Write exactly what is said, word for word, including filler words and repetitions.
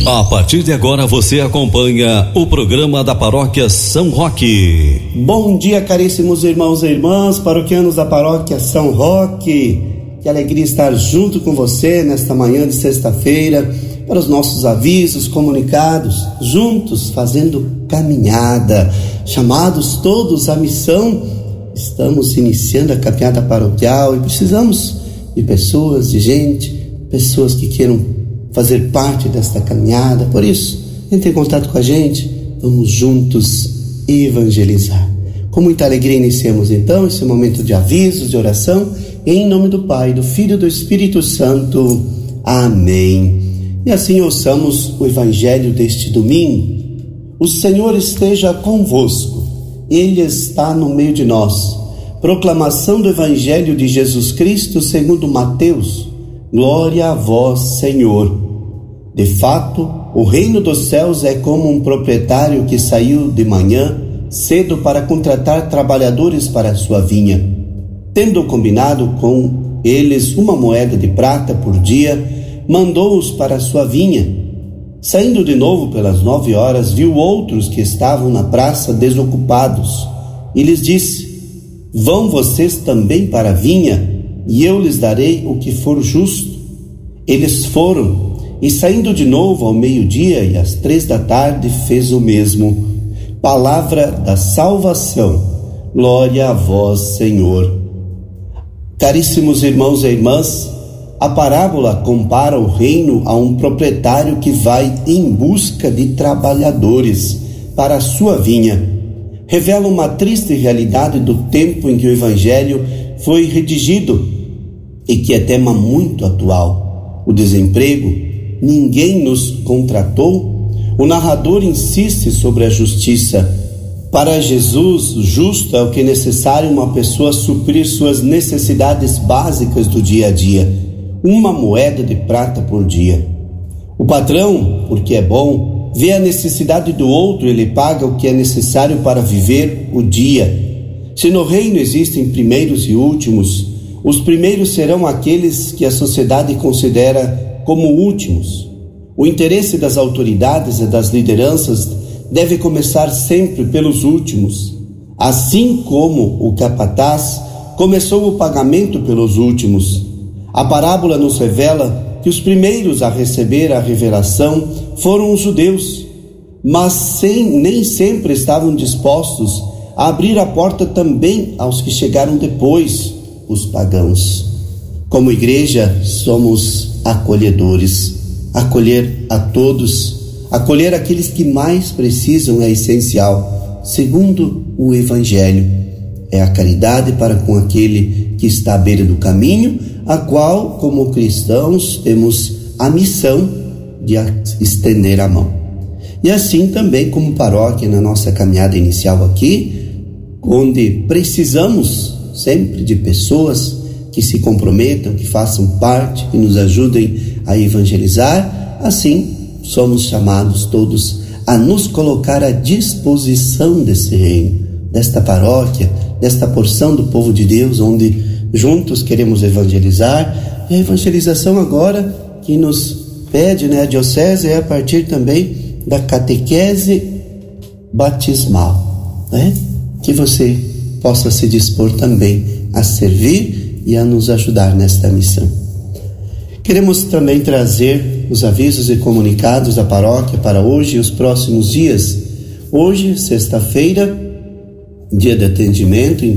A partir de agora você acompanha o programa da Paróquia São Roque. Bom dia, caríssimos irmãos e irmãs, paroquianos da Paróquia São Roque. Que alegria estar junto com você nesta manhã de sexta-feira para os nossos avisos, comunicados, juntos fazendo caminhada, chamados todos à missão. Estamos iniciando a caminhada paroquial e precisamos de pessoas, de gente, pessoas que queiram fazer parte desta caminhada. Por isso, entre em contato com a gente, vamos juntos evangelizar. Com muita alegria iniciamos então esse momento de avisos, de oração, em nome do Pai, do Filho e do Espírito Santo. Amém. E assim ouçamos o evangelho deste domingo. O Senhor esteja convosco, Ele está no meio de nós. Proclamação do evangelho de Jesus Cristo segundo Mateus. Glória a vós, Senhor. De fato, o reino dos céus é como um proprietário que saiu de manhã cedo para contratar trabalhadores para a sua vinha. Tendo combinado com eles uma moeda de prata por dia, mandou-os para a sua vinha. Saindo de novo pelas nove horas, viu outros que estavam na praça desocupados e lhes disse: vão vocês também para a vinha, e eu lhes darei o que for justo. Eles foram, e saindo de novo ao meio-dia e às três da tarde fez o mesmo. Palavra da salvação. Glória a vós, Senhor. Caríssimos irmãos e irmãs, a parábola compara o reino a um proprietário que vai em busca de trabalhadores para a sua vinha. Revela uma triste realidade do tempo em que o evangelho foi redigido e que é tema muito atual. O desemprego. Ninguém nos contratou. O narrador insiste sobre a justiça. Para Jesus, justo é o que é necessário uma pessoa suprir suas necessidades básicas do dia a dia. Uma moeda de prata por dia. O patrão, porque é bom, vê a necessidade do outro e lhe paga o que é necessário para viver o dia. Se no reino existem primeiros e últimos, os primeiros serão aqueles que a sociedade considera como últimos. O interesse das autoridades e das lideranças deve começar sempre pelos últimos. Assim como o capataz começou o pagamento pelos últimos. A parábola nos revela que os primeiros a receber a revelação foram os judeus, mas sem, nem sempre estavam dispostos a abrir a porta também aos que chegaram depois, os pagãos. Como igreja, somos acolhedores. Acolher a todos, acolher aqueles que mais precisam é essencial. Segundo o evangelho, é a caridade para com aquele que está à beira do caminho, a qual, como cristãos, temos a missão de estender a mão. E assim também como paróquia, na nossa caminhada inicial aqui, onde precisamos sempre de pessoas que se comprometam, que façam parte, que nos ajudem a evangelizar. Assim, somos chamados todos a nos colocar à disposição desse reino, desta paróquia, desta porção do povo de Deus, onde juntos queremos evangelizar. E a evangelização agora que nos pede, né, a diocese, é a partir também da catequese batismal, né? Que você possa se dispor também a servir e a nos ajudar nesta missão. Queremos também trazer os avisos e comunicados da paróquia para hoje e os próximos dias. Hoje, sexta-feira, dia de atendimento